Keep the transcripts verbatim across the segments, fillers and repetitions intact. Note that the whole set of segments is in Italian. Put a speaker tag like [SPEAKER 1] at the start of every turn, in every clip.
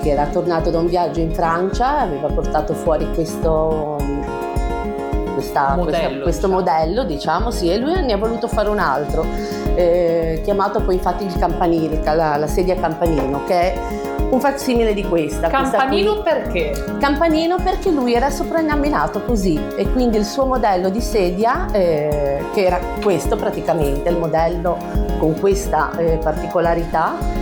[SPEAKER 1] che era tornato da un viaggio in Francia, aveva portato fuori questo, questa,
[SPEAKER 2] modello,
[SPEAKER 1] questa, questo
[SPEAKER 2] diciamo.
[SPEAKER 1] modello, diciamo, sì, e lui ne ha voluto fare un altro, eh, chiamato poi infatti il campanile, la, la sedia campanino, che è un facsimile di questa.
[SPEAKER 2] Campanino
[SPEAKER 1] questa
[SPEAKER 2] perché?
[SPEAKER 1] Campanino perché lui era soprannominato così, e quindi il suo modello di sedia, eh, che era questo praticamente, il modello con questa eh, particolarità,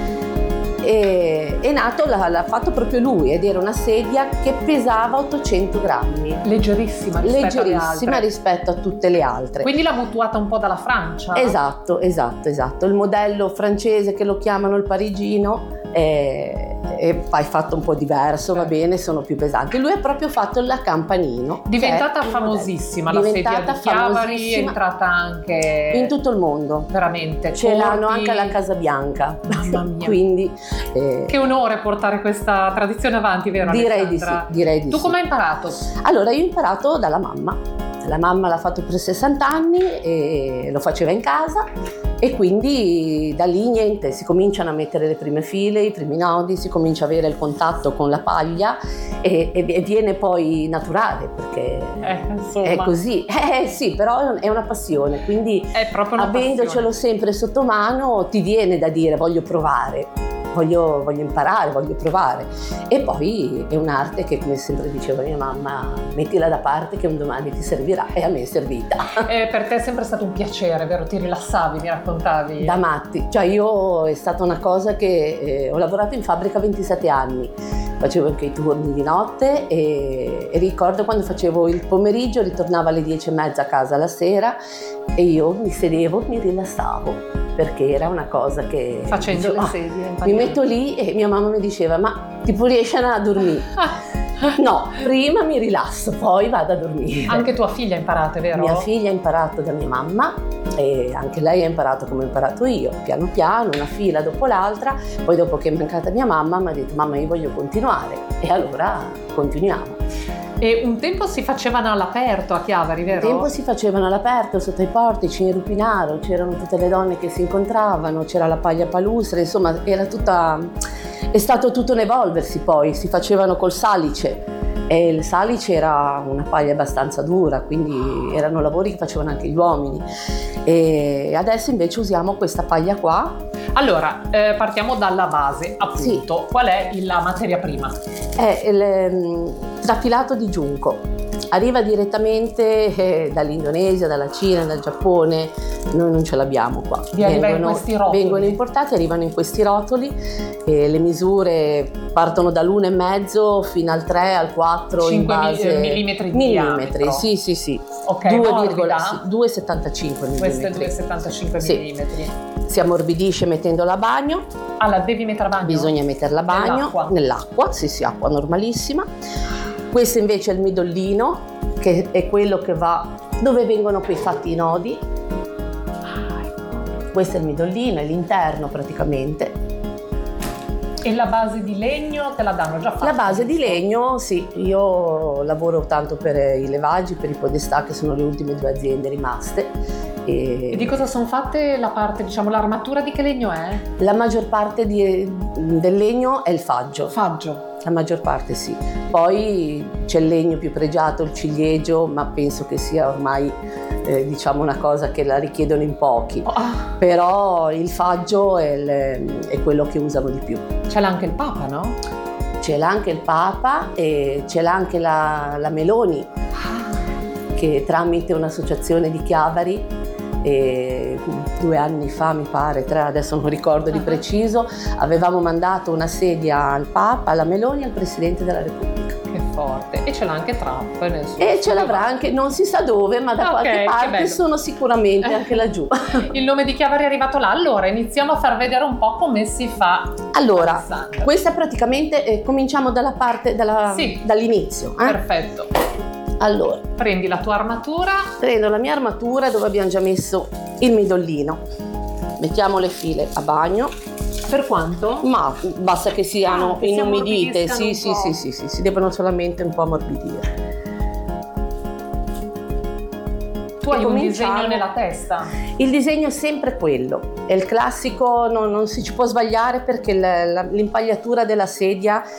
[SPEAKER 1] e, è nato, l'ha, l'ha fatto proprio lui, ed era una sedia che pesava ottocento grammi.
[SPEAKER 2] Leggerissima rispetto alle
[SPEAKER 1] Leggerissima
[SPEAKER 2] altre.
[SPEAKER 1] rispetto a tutte le altre.
[SPEAKER 2] Quindi l'ha mutuata un po' dalla Francia?
[SPEAKER 1] Esatto, esatto, esatto. Il modello francese, che lo chiamano il parigino, è, è poi fatto un po' diverso, va bene, sono più pesanti. Lui ha proprio fatto la campanino.
[SPEAKER 2] Diventata famosissima la sedia di Chiavari, è entrata anche
[SPEAKER 1] in tutto il mondo.
[SPEAKER 2] Veramente.
[SPEAKER 1] Ce
[SPEAKER 2] corti.
[SPEAKER 1] l'hanno anche alla Casa Bianca.
[SPEAKER 2] Mamma mia.
[SPEAKER 1] Quindi eh,
[SPEAKER 2] che onore portare questa tradizione avanti, vero?
[SPEAKER 1] Direi di sì,
[SPEAKER 2] Alessandra?
[SPEAKER 1] direi di
[SPEAKER 2] tu
[SPEAKER 1] sì.
[SPEAKER 2] come hai imparato?
[SPEAKER 1] Allora, io ho imparato dalla mamma. La mamma l'ha fatto per sessanta anni e lo faceva in casa, e quindi da lì niente, si cominciano a mettere le prime file, i primi nodi, si comincia a avere il contatto con la paglia, e, e viene poi naturale, perché
[SPEAKER 2] Eh, insomma.
[SPEAKER 1] è così. Eh sì, però è una passione, quindi
[SPEAKER 2] È proprio una
[SPEAKER 1] avendocelo
[SPEAKER 2] passione.
[SPEAKER 1] sempre sotto mano ti viene da dire voglio provare. Voglio, voglio imparare, voglio provare. E poi è un'arte che, come sempre diceva mia mamma, mettila da parte che un domani ti servirà, e a me è servita.
[SPEAKER 2] E per te è sempre stato un piacere, vero? Ti rilassavi, mi raccontavi?
[SPEAKER 1] Da matti, cioè io è stata una cosa che eh, ho lavorato in fabbrica ventisette anni, facevo anche i turni di notte, e, e ricordo quando facevo il pomeriggio, ritornavo alle dieci e mezza a casa la sera, e io mi sedevo, mi rilassavo, perché era una cosa che
[SPEAKER 2] Facendo
[SPEAKER 1] dicevo,
[SPEAKER 2] le
[SPEAKER 1] "Ah,
[SPEAKER 2] sedie.
[SPEAKER 1] mi metto lì", e mia mamma mi diceva ma tipo riesci a dormire? No, prima mi rilasso, poi vado a dormire.
[SPEAKER 2] Anche tua figlia ha imparato, è vero?
[SPEAKER 1] Mia figlia ha imparato da mia mamma, e anche lei ha imparato come ho imparato io, piano piano, una fila dopo l'altra. Poi dopo che è mancata mia mamma mi ha detto mamma io voglio continuare, e allora continuiamo.
[SPEAKER 2] E un tempo si facevano all'aperto a Chiavari, vero?
[SPEAKER 1] Un tempo si facevano all'aperto, sotto i portici, in Rupinaro, c'erano tutte le donne che si incontravano, c'era la paglia palustre, insomma era tutta, è stato tutto un evolversi. Poi si facevano col salice, e il salice era una paglia abbastanza dura, quindi erano lavori che facevano anche gli uomini, e adesso invece usiamo questa paglia qua.
[SPEAKER 2] Allora, eh, partiamo dalla base, appunto.
[SPEAKER 1] Sì.
[SPEAKER 2] Qual è la materia prima?
[SPEAKER 1] È il um, trafilato di giunco, arriva direttamente eh, dall'Indonesia, dalla Cina, dal Giappone, noi non ce l'abbiamo qua.
[SPEAKER 2] Vi arriva in questi rotoli?
[SPEAKER 1] Vengono importati, arrivano in questi rotoli, e le misure partono dall'uno e mezzo fino al tre, al quattro, in
[SPEAKER 2] cinque
[SPEAKER 1] base
[SPEAKER 2] millimetri di
[SPEAKER 1] millimetri,
[SPEAKER 2] diametro.
[SPEAKER 1] sì sì sì,
[SPEAKER 2] Ok,
[SPEAKER 1] due
[SPEAKER 2] morbida?
[SPEAKER 1] virgola settantacinque
[SPEAKER 2] Questo è
[SPEAKER 1] millimetri.
[SPEAKER 2] due virgola settantacinque
[SPEAKER 1] Sì.
[SPEAKER 2] millimetri.
[SPEAKER 1] Si ammorbidisce mettendola a bagno.
[SPEAKER 2] Ah, la devi mettere a bagno?
[SPEAKER 1] Bisogna metterla a bagno
[SPEAKER 2] Nell'acqua?
[SPEAKER 1] nell'acqua, sì sì, acqua normalissima. Questo invece è il midollino, che è quello che va dove vengono poi fatti i nodi. Questo è il midollino, è l'interno praticamente.
[SPEAKER 2] E la base di legno te la danno già fatta?
[SPEAKER 1] La base di legno, sì, io lavoro tanto per i levaggi, per i podestà, che sono le ultime due aziende rimaste. E
[SPEAKER 2] E di cosa sono fatte la parte, diciamo, l'armatura di che legno è?
[SPEAKER 1] la maggior parte di- del legno è il faggio.
[SPEAKER 2] Faggio.
[SPEAKER 1] La maggior parte sì. Poi c'è il legno più pregiato, il ciliegio, ma penso che sia ormai eh, diciamo una cosa che la richiedono in pochi.
[SPEAKER 2] Ah,
[SPEAKER 1] Però il faggio è, il- è quello che usano di più.
[SPEAKER 2] ce l'ha anche il Papa, no?
[SPEAKER 1] Ce l'ha anche il Papa, e ce l'ha anche la, la Meloni, che tramite un'associazione di Chiavari, e due anni fa mi pare, tre, adesso non ricordo di
[SPEAKER 2] Uh-huh.
[SPEAKER 1] preciso, avevamo mandato una sedia al Papa, alla Meloni e al Presidente della Repubblica.
[SPEAKER 2] Che forte. E ce l'ha anche Trump nel suo
[SPEAKER 1] E ce
[SPEAKER 2] studio.
[SPEAKER 1] l'avrà anche, non si sa dove, ma da
[SPEAKER 2] Ok,
[SPEAKER 1] qualche
[SPEAKER 2] che
[SPEAKER 1] parte
[SPEAKER 2] bello.
[SPEAKER 1] sono sicuramente anche laggiù.
[SPEAKER 2] Il nome di Chiavari è arrivato là. Allora iniziamo a far vedere un po' come si fa.
[SPEAKER 1] Allora,
[SPEAKER 2] Alessandra.
[SPEAKER 1] questa praticamente, eh, cominciamo dalla parte, dalla-
[SPEAKER 2] Sì.
[SPEAKER 1] dall'inizio. eh.
[SPEAKER 2] Perfetto.
[SPEAKER 1] Allora,
[SPEAKER 2] Prendi la tua armatura.
[SPEAKER 1] prendo la mia armatura dove abbiamo già messo il midollino, mettiamo le file a bagno,
[SPEAKER 2] Per quanto?
[SPEAKER 1] ma basta che siano
[SPEAKER 2] Ah, che si
[SPEAKER 1] inumidite,
[SPEAKER 2] ammorbidiscano
[SPEAKER 1] sì
[SPEAKER 2] un
[SPEAKER 1] sì,
[SPEAKER 2] po'.
[SPEAKER 1] sì sì sì, si devono solamente un po' ammorbidire.
[SPEAKER 2] Tu
[SPEAKER 1] E
[SPEAKER 2] hai un
[SPEAKER 1] cominciamo.
[SPEAKER 2] disegno nella testa.
[SPEAKER 1] Il disegno è sempre quello, è il classico, non, non si ci può sbagliare, perché la- la- l'impagliatura della sedia